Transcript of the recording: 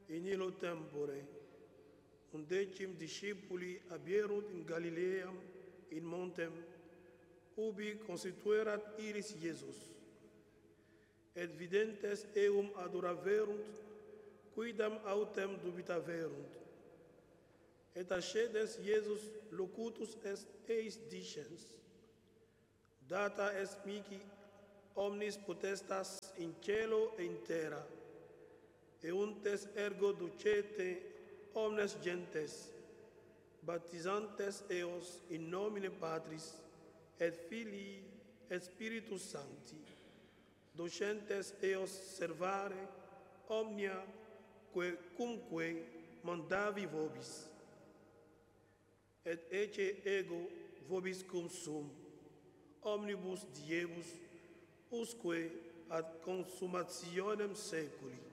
in illo tempore, undecim discipuli abierunt in Galileam in montem, ubi constituerat iris Iesus, et videntes eum adoraverunt, quidam autem dubitaverunt. Et ascedes Iesus locutus est eis dicens, data est mihi omnis potestas in cielo et in terra, euntes ergo ducete omnes gentes, baptizantes eos in nomine Patris et Filii et Spiritus Sancti, docentes eos servare omnia quecumque mandavi vobis, et ecce ego vobis cum sum, omnibus diebus, usque ad consummationem seculi.